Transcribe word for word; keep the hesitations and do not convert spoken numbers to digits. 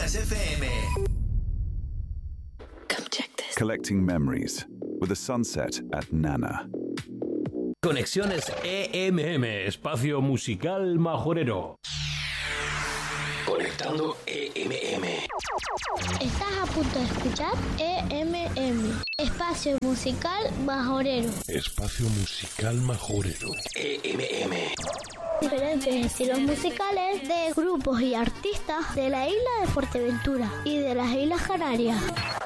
Canarias F M. Come check this. Collecting memories with a sunset at Nana. Conexiones E M M, espacio musical majorero. Conectando E M M. Estás a punto de escuchar E M M, espacio musical majorero. Espacio musical majorero. E M M. Diferentes estilos musicales de grupos y artistas de la isla de Fuerteventura y de las Islas Canarias.